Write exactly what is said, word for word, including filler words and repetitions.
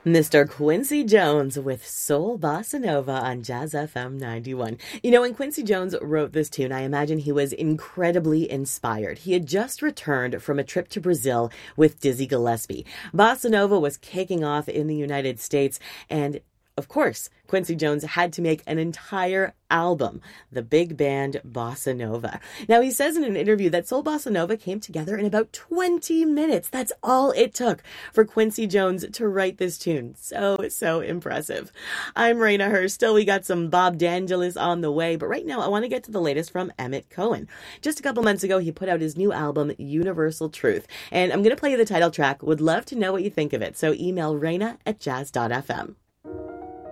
Mister Quincy Jones with Soul Bossa Nova on Jazz F M ninety-one. You know, when Quincy Jones wrote this tune, I imagine he was incredibly inspired. He had just returned from a trip to Brazil with Dizzy Gillespie. Bossa Nova was kicking off in the United States, and of course, Quincy Jones had to make an entire album, the big band Bossa Nova. Now, he says in an interview that Soul Bossa Nova came together in about twenty minutes. That's all it took for Quincy Jones to write this tune. So, so impressive. I'm Raina Hurst. Still, we got some Bob D'Angelis on the way, but right now I want to get to the latest from Emmett Cohen. Just a couple months ago, he put out his new album, Universal Truth, and I'm going to play you the title track. Would love to know what you think of it, so email Raina at jazz dot f m.